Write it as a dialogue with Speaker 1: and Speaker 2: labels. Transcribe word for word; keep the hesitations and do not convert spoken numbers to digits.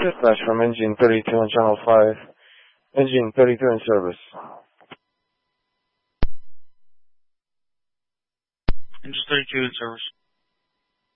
Speaker 1: Dispatch from Engine thirty-two on Channel five. Engine thirty-two in service.
Speaker 2: Engine thirty-two in service.